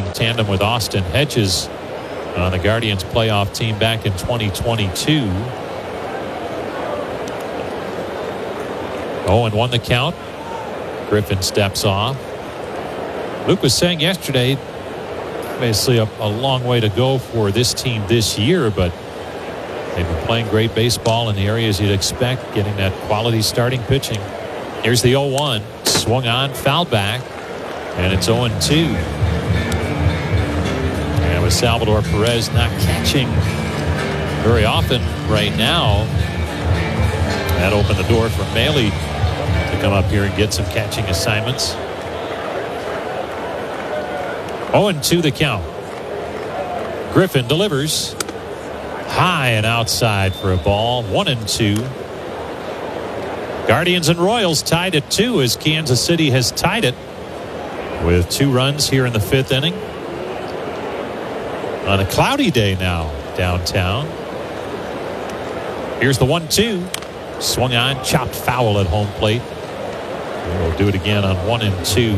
tandem with Austin Hedges on the Guardians playoff team back in 2022. 0-1 the count. Griffin steps off. Luke was saying yesterday, obviously a long way to go for this team this year, but they've been playing great baseball in the areas you'd expect, getting that quality starting pitching. Here's the 0-1. Swung on, fouled back, and it's 0-2. And with Salvador Perez not catching very often right now, that opened the door for Maile to come up here and get some catching assignments. 0-2 the count. Griffin delivers high and outside for a ball. 1-2. Guardians and Royals tied at 2 as Kansas City has tied it with 2 runs here in the 5th inning. On a cloudy day now downtown. Here's the 1-2. Swung on, chopped foul at home plate. And we'll do it again on 1-2.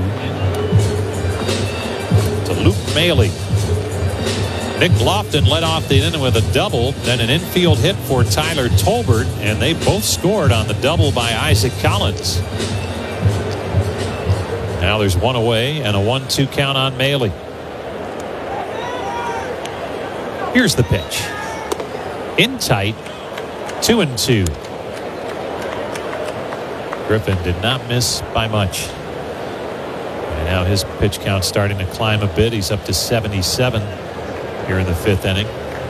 To Luke Maile. Nick Lofton led off the inning with a double, then an infield hit for Tyler Tolbert, and they both scored on the double by Isaac Collins. Now there's 1 away and a 1-2 count on Maile. Here's the pitch. In tight. 2-2. Griffin did not miss by much. And now his pitch count starting to climb a bit. He's up to 77 here in the 5th inning.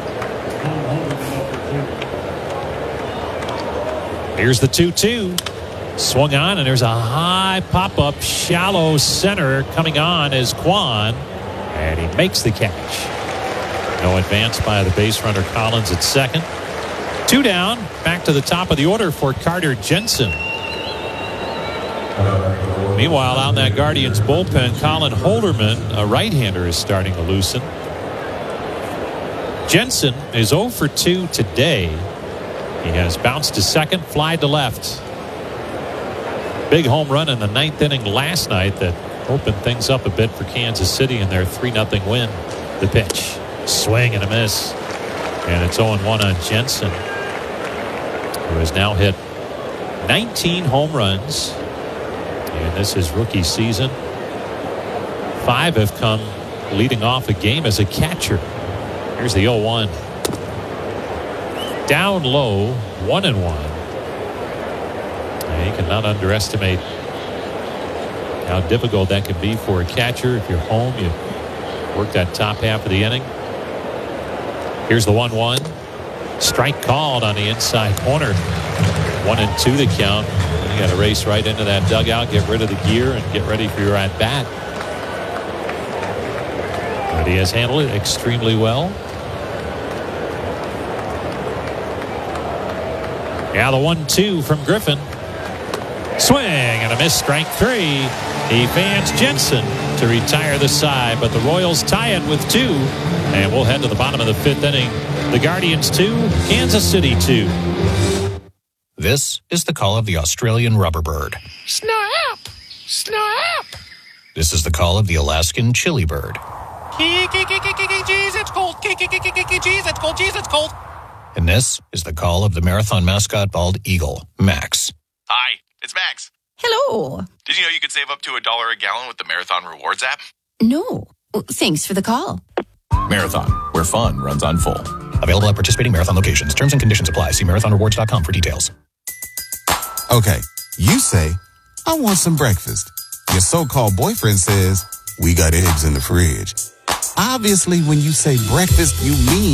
Here's the 2-2. Swung on, and there's a high pop-up, shallow center coming on as Kwan, and he makes the catch. No advance by the base runner Collins at second. 2 down, back to the top of the order for Carter Jensen. Meanwhile, out in that Guardians bullpen, Colin Holderman, a right-hander, is starting to loosen. Jensen is 0 for 2 today. He has bounced to second, fly to left. Big home run in the 9th inning last night that opened things up a bit for Kansas City in their 3-0 win. The pitch, swing and a miss. And it's 0-1 on Jensen, who has now hit 19 home runs. And this is rookie season. 5 have come leading off a game as a catcher. Here's the 0-1. Down low, 1-1. And you cannot underestimate how difficult that can be for a catcher. If you're home, you work that top half of the inning. Here's the 1-1. Strike called on the inside corner. 1-2 the count. You got to race right into that dugout, get rid of the gear, and get ready for your at-bat. But he has handled it extremely well. Yeah, the 1-2 from Griffin. Swing and a miss, strike 3. He fans Jensen to retire the side, but the Royals tie it with 2. And we'll head to the bottom of the 5th inning. The Guardians 2, Kansas City 2. This is the call of the Australian rubber bird. Snap! Snap! This is the call of the Alaskan chili bird. Jeez, it's cold. Jeez, it's cold. Jeez, it's cold. And this is the call of the marathon mascot bald eagle, Max. Hi, it's Max. Hello. Did you know you could save up to $1 a gallon with the Marathon Rewards app? No. Thanks for the call. Marathon, where fun runs on full. Available at participating Marathon locations. Terms and conditions apply. See marathonrewards.com for details. Okay, you say, I want some breakfast. Your so-called boyfriend says, we got eggs in the fridge. Obviously, when you say breakfast, you mean